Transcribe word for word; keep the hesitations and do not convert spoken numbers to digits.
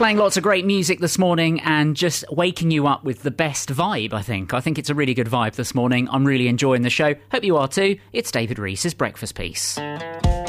Playing lots of great music this morning and just waking you up with the best vibe, I think. I think it's a really good vibe this morning. I'm really enjoying the show. Hope you are too. It's David Rees' Breakfast Piece.